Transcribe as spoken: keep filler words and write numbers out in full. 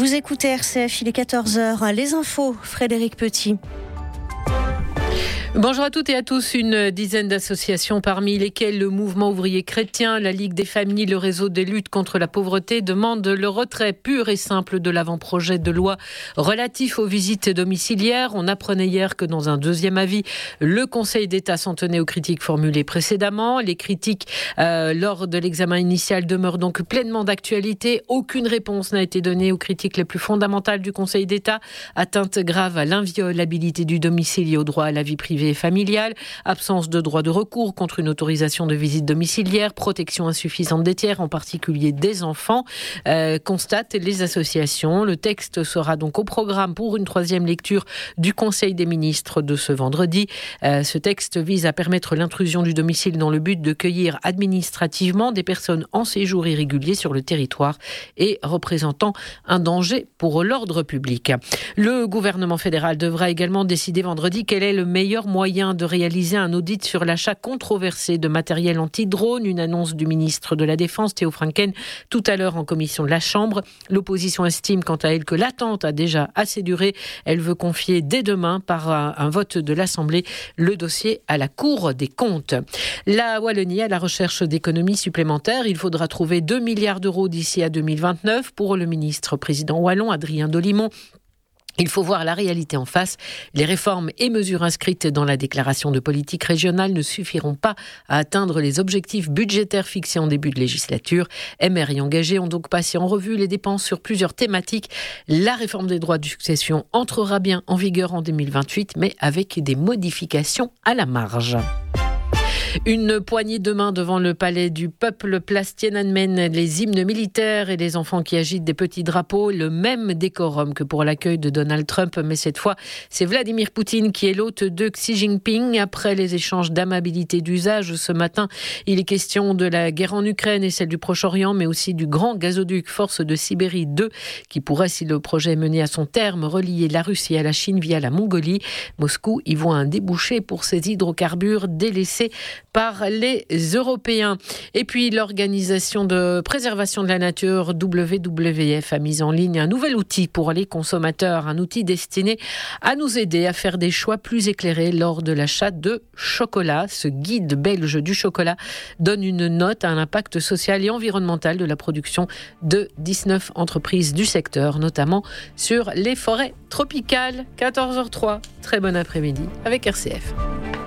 Vous écoutez R C F, il est quatorze heures. Les infos, Frédéric Petit. Bonjour à toutes et à tous. Une dizaine d'associations, parmi lesquelles le Mouvement ouvrier chrétien, la Ligue des familles, le réseau des luttes contre la pauvreté, demandent le retrait pur et simple de l'avant-projet de loi relatif aux visites domiciliaires. On apprenait hier que dans un deuxième avis, le Conseil d'État s'en tenait aux critiques formulées précédemment. Les critiques euh, lors de l'examen initial demeurent donc pleinement d'actualité. Aucune réponse n'a été donnée aux critiques les plus fondamentales du Conseil d'État. Atteinte grave à l'inviolabilité du domicile et au droit à la vie privée et familiale, absence de droit de recours contre une autorisation de visite domiciliaire, protection insuffisante des tiers, en particulier des enfants, euh, constatent les associations. Le texte sera donc au programme pour une troisième lecture du Conseil des ministres de ce vendredi. Euh, ce texte vise à permettre l'intrusion du domicile dans le but de cueillir administrativement des personnes en séjour irrégulier sur le territoire et représentant un danger pour l'ordre public. Le gouvernement fédéral devra également décider vendredi quel est le meilleur moyen de réaliser un audit sur l'achat controversé de matériel anti-drone. Une annonce du ministre de la Défense, Théo Franken, tout à l'heure en commission de la Chambre. L'opposition estime quant à elle que l'attente a déjà assez duré. Elle veut confier dès demain, par un, un vote de l'Assemblée, le dossier à la Cour des comptes. La Wallonie à la recherche d'économies supplémentaires. Il faudra trouver deux milliards d'euros d'ici à deux mille vingt-neuf. Pour le ministre président wallon, Adrien Dolimon, il faut voir la réalité en face. Les réformes et mesures inscrites dans la déclaration de politique régionale ne suffiront pas à atteindre les objectifs budgétaires fixés en début de législature. M R et engagés ont donc passé en revue les dépenses sur plusieurs thématiques. La réforme des droits de succession entrera bien en vigueur en deux mille vingt-huit, mais avec des modifications à la marge. Une poignée de main devant le palais du peuple, place Tiananmen, les hymnes militaires et les enfants qui agitent des petits drapeaux, le même décorum que pour l'accueil de Donald Trump, mais cette fois, c'est Vladimir Poutine qui est l'hôte de Xi Jinping. Après les échanges d'amabilité d'usage ce matin, il est question de la guerre en Ukraine et celle du Proche-Orient, mais aussi du grand gazoduc Force de Sibérie deux, qui pourrait, si le projet est mené à son terme, relier la Russie à la Chine via la Mongolie. Moscou y voit un débouché pour ces hydrocarbures délaissés par les Européens. Et puis l'organisation de préservation de la nature W W F a mis en ligne un nouvel outil pour les consommateurs, un outil destiné à nous aider à faire des choix plus éclairés lors de l'achat de chocolat. Ce guide belge du chocolat donne une note à l'impact social et environnemental de la production de dix-neuf entreprises du secteur, notamment sur les forêts tropicales. quatorze heures zéro trois, très bon après-midi avec R C F.